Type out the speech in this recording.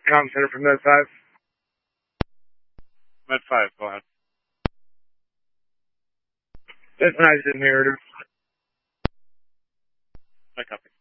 Comm Center from Med 5. Med 5, go ahead. That's nice in narrative. I copy.